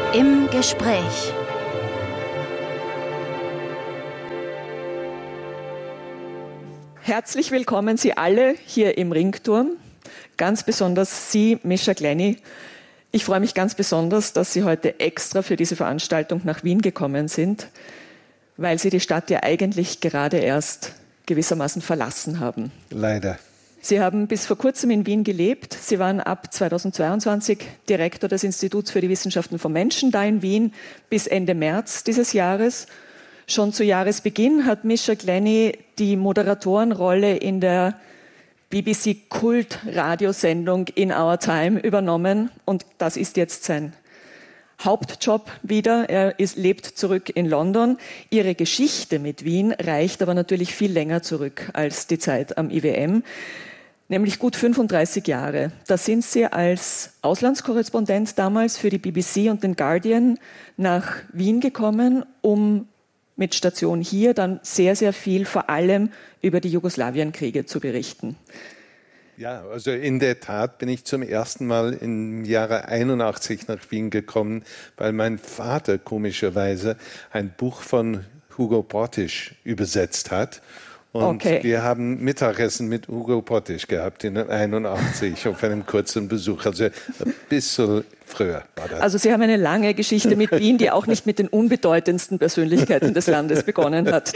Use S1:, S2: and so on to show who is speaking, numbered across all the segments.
S1: Im Gespräch.
S2: Herzlich willkommen Sie alle hier im Ringturm, ganz besonders Sie, Mischa Glenny. Ich freue mich ganz besonders, dass Sie heute extra für diese Veranstaltung nach Wien gekommen sind, weil Sie die Stadt ja eigentlich gerade erst gewissermaßen verlassen haben.
S3: Leider.
S2: Sie haben bis vor kurzem in Wien gelebt. Sie waren ab 2022 Direktor des Instituts für die Wissenschaften vom Menschen da in Wien bis Ende März dieses Jahres. Schon zu Jahresbeginn hat Mischa Glenny die Moderatorenrolle in der BBC-Kult-Radiosendung In Our Time übernommen und das ist jetzt sein Hauptjob wieder. Er lebt zurück in London. Ihre Geschichte mit Wien reicht aber natürlich viel länger zurück als die Zeit am IWM, nämlich gut 35 Jahre. Da sind Sie als Auslandskorrespondent damals für die BBC und den Guardian nach Wien gekommen, um mit Station hier dann sehr, sehr viel vor allem über die Jugoslawienkriege zu berichten.
S3: Ja, also in der Tat bin ich zum ersten Mal im Jahre 81 nach Wien gekommen, weil mein Vater komischerweise ein Buch von Hugo Portisch übersetzt hat. Und wir haben Mittagessen mit Hugo Portisch gehabt in 81 auf einem kurzen Besuch, also ein bisschen früher war das.
S2: Also Sie haben eine lange Geschichte mit Wien, die auch nicht mit den unbedeutendsten Persönlichkeiten des Landes begonnen hat.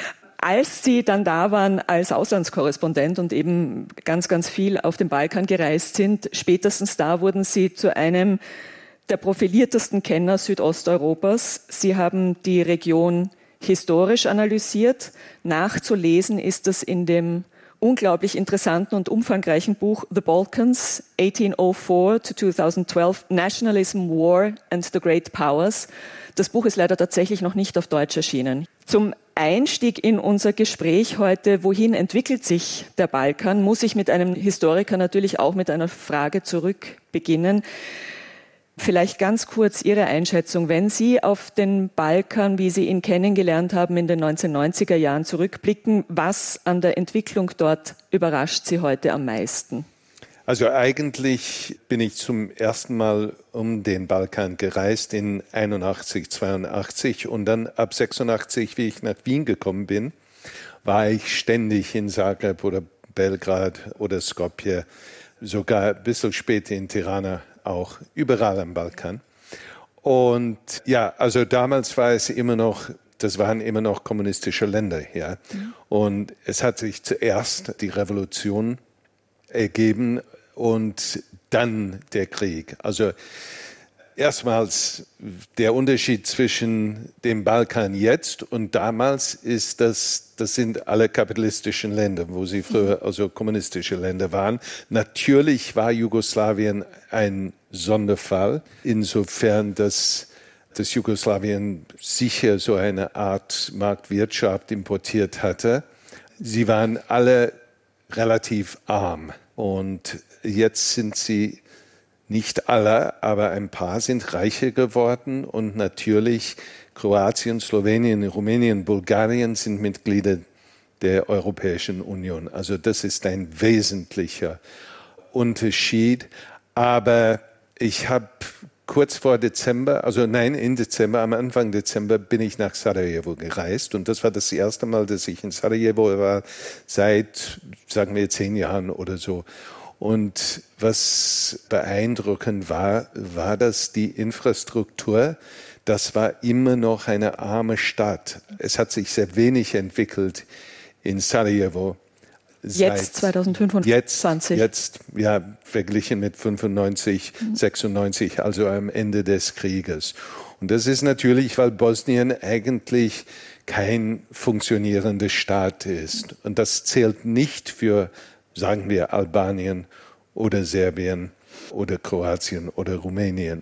S2: Als Sie dann da waren als Auslandskorrespondent und eben ganz, ganz viel auf dem Balkan gereist sind, spätestens da wurden Sie zu einem der profiliertesten Kenner Südosteuropas. Sie haben die Region historisch analysiert. Nachzulesen ist es in dem unglaublich interessanten und umfangreichen Buch The Balkans, 1804 to 2012, Nationalism, War and the Great Powers. Das Buch ist leider tatsächlich noch nicht auf Deutsch erschienen. Zum Einstieg in unser Gespräch heute, wohin entwickelt sich der Balkan, muss ich mit einem Historiker natürlich auch mit einer Frage zurück beginnen. Vielleicht ganz kurz Ihre Einschätzung, wenn Sie auf den Balkan, wie Sie ihn kennengelernt haben, in den 1990er Jahren zurückblicken, was an der Entwicklung dort überrascht Sie heute am meisten?
S3: Also eigentlich bin ich zum ersten Mal um den Balkan gereist in 81, 82 und dann ab 86, wie ich nach Wien gekommen bin, war ich ständig in Zagreb oder Belgrad oder Skopje, sogar ein bisschen später in Tirana, auch überall am Balkan. Und ja, also damals war es immer noch, das waren immer noch kommunistische Länder, ja. Und es hat sich zuerst die Revolution ergeben und dann der Krieg. Also erstmals der Unterschied zwischen dem Balkan jetzt und damals ist, das sind alle kapitalistischen Länder, wo sie früher also kommunistische Länder waren. Natürlich war Jugoslawien ein Sonderfall, insofern, dass Jugoslawien sicher so eine Art Marktwirtschaft importiert hatte. Sie waren alle relativ arm und jetzt sind sie nicht alle, aber ein paar sind reicher geworden und natürlich Kroatien, Slowenien, Rumänien, Bulgarien sind Mitglieder der Europäischen Union. Also das ist ein wesentlicher Unterschied. Aber ich habe kurz vor Dezember, in Dezember, am Anfang Dezember bin ich nach Sarajevo gereist und das war das erste Mal, dass ich in Sarajevo war, seit, sagen wir, 10 Jahren oder so. Und was beeindruckend war, dass die Infrastruktur, das war immer noch eine arme Stadt. Es hat sich sehr wenig entwickelt in Sarajevo.
S2: Jetzt, 2025.
S3: Jetzt, ja, verglichen mit 95, 96, also am Ende des Krieges. Und das ist natürlich, weil Bosnien eigentlich kein funktionierender Staat ist. Und das zählt nicht für, sagen wir, Albanien oder Serbien oder Kroatien oder Rumänien.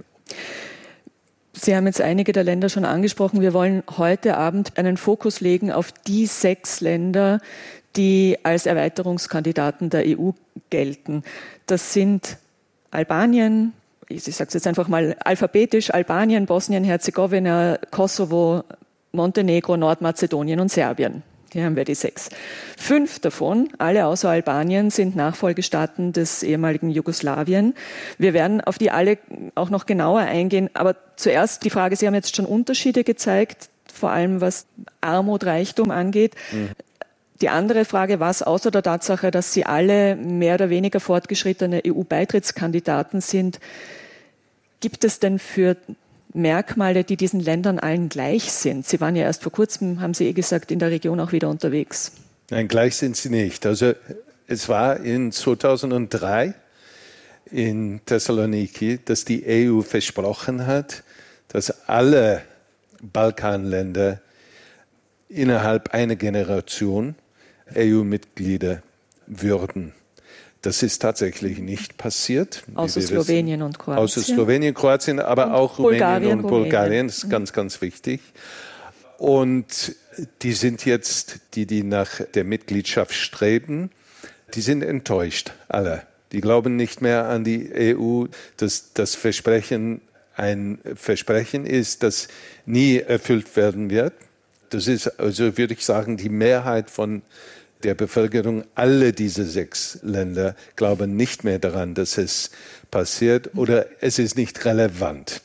S2: Sie haben jetzt einige der Länder schon angesprochen. Wir wollen heute Abend einen Fokus legen auf die 6 Länder, die als Erweiterungskandidaten der EU gelten. Das sind Albanien, ich sage es jetzt einfach mal alphabetisch, Albanien, Bosnien-Herzegowina, Kosovo, Montenegro, Nordmazedonien und Serbien. Hier haben wir die 6. 5 davon, alle außer Albanien, sind Nachfolgestaaten des ehemaligen Jugoslawien. Wir werden auf die alle auch noch genauer eingehen. Aber zuerst die Frage, Sie haben jetzt schon Unterschiede gezeigt, vor allem was Armut, Reichtum angeht. Die andere Frage, was außer der Tatsache, dass sie alle mehr oder weniger fortgeschrittene EU-Beitrittskandidaten sind, gibt es denn für Merkmale, die diesen Ländern allen gleich sind? Sie waren ja erst vor kurzem, haben Sie gesagt, in der Region auch wieder unterwegs.
S3: Nein, gleich sind sie nicht. Also es war in 2003 in Thessaloniki, dass die EU versprochen hat, dass alle Balkanländer innerhalb einer Generation EU-Mitglieder würden. Das ist tatsächlich nicht passiert.
S2: Außer Slowenien und Kroatien.
S3: Außer Slowenien, Kroatien, aber und auch Rumänien und Bulgarien. Das ist ganz, ganz wichtig. Und die sind jetzt, die nach der Mitgliedschaft streben, die sind enttäuscht, alle. Die glauben nicht mehr an die EU, dass das Versprechen ein Versprechen ist, das nie erfüllt werden wird. Das ist, also würde ich sagen, die Mehrheit von der Bevölkerung, alle diese 6 Länder glauben nicht mehr daran, dass es passiert oder es ist nicht relevant.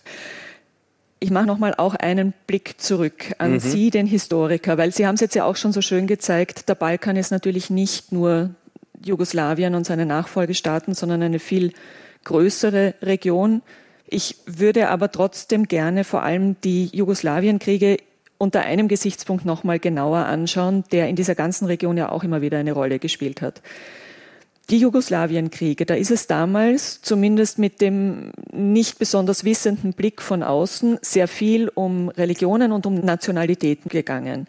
S2: Ich mache noch mal auch einen Blick zurück an Sie, den Historiker, weil Sie haben es jetzt ja auch schon so schön gezeigt, der Balkan ist natürlich nicht nur Jugoslawien und seine Nachfolgestaaten, sondern eine viel größere Region. Ich würde aber trotzdem gerne vor allem die Jugoslawienkriege unter einem Gesichtspunkt noch mal genauer anschauen, der in dieser ganzen Region ja auch immer wieder eine Rolle gespielt hat. Die Jugoslawienkriege, da ist es damals, zumindest mit dem nicht besonders wissenden Blick von außen, sehr viel um Religionen und um Nationalitäten gegangen.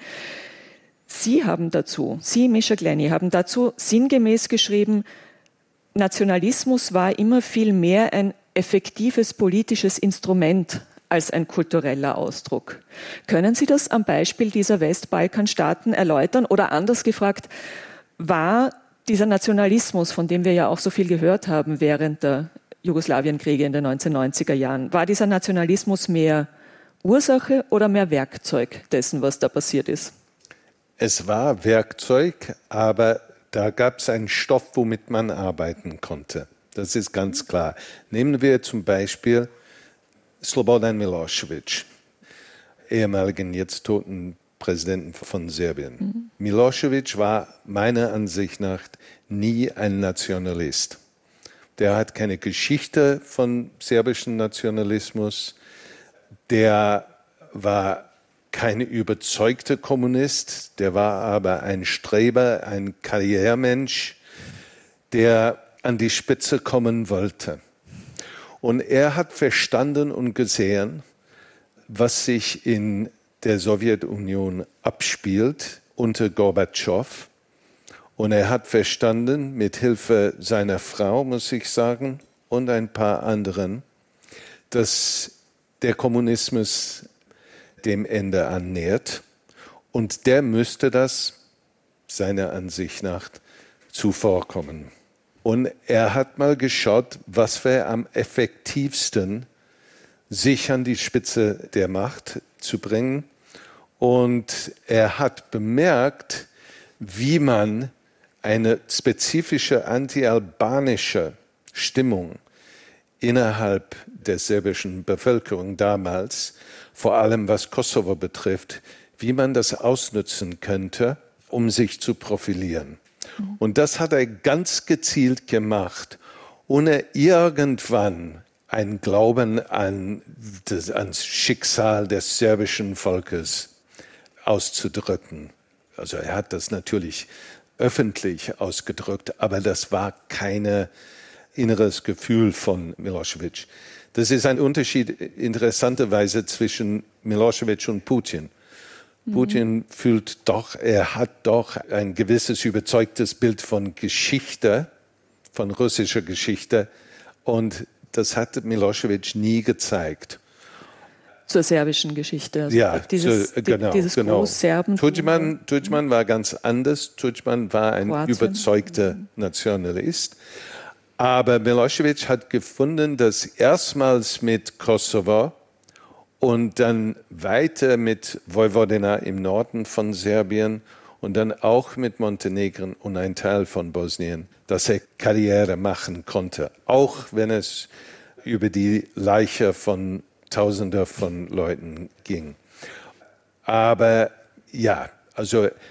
S2: Sie, Misha Glenny, haben dazu sinngemäß geschrieben, Nationalismus war immer viel mehr ein effektives politisches Instrument als ein kultureller Ausdruck. Können Sie das am Beispiel dieser Westbalkanstaaten erläutern? Oder anders gefragt, war dieser Nationalismus, von dem wir ja auch so viel gehört haben während der Jugoslawienkriege in den 1990er Jahren, war dieser Nationalismus mehr Ursache oder mehr Werkzeug dessen, was da passiert ist?
S3: Es war Werkzeug, aber da gab es einen Stoff, womit man arbeiten konnte. Das ist ganz klar. Nehmen wir zum Beispiel Slobodan Milošević, ehemaligen jetzt toten Präsidenten von Serbien. Milošević war meiner Ansicht nach nie ein Nationalist. Der hat keine Geschichte von serbischem Nationalismus. Der war kein überzeugter Kommunist. Der war aber ein Streber, ein Karrieremensch, der an die Spitze kommen wollte. Und er hat verstanden und gesehen, was sich in der Sowjetunion abspielt unter Gorbatschow. Und er hat verstanden, mit Hilfe seiner Frau, muss ich sagen, und ein paar anderen, dass der Kommunismus dem Ende annähert. Und der müsste das, seiner Ansicht nach, zuvorkommen. Und er hat mal geschaut, was wäre am effektivsten, sich an die Spitze der Macht zu bringen. Und er hat bemerkt, wie man eine spezifische anti-albanische Stimmung innerhalb der serbischen Bevölkerung damals, vor allem was Kosovo betrifft, wie man das ausnutzen könnte, um sich zu profilieren. Und das hat er ganz gezielt gemacht, ohne irgendwann einen Glauben ans Schicksal des serbischen Volkes auszudrücken. Also er hat das natürlich öffentlich ausgedrückt, aber das war kein inneres Gefühl von Milošević. Das ist ein Unterschied interessanterweise zwischen Milošević und Putin. Putin fühlt doch, er hat doch ein gewisses überzeugtes Bild von Geschichte, von russischer Geschichte, und das hat Milošević nie gezeigt.
S2: Zur serbischen Geschichte. Also
S3: ja,
S2: dieses Großserben.
S3: Tudjman war ganz anders. Tudjman war ein überzeugter Nationalist. Aber Milošević hat gefunden, dass erstmals mit Kosovo und dann weiter mit Vojvodina im Norden von Serbien und dann auch mit Montenegro und ein Teil von Bosnien, dass er Karriere machen konnte, auch wenn es über die Leiche von Tausenden von Leuten ging. Aber ja, also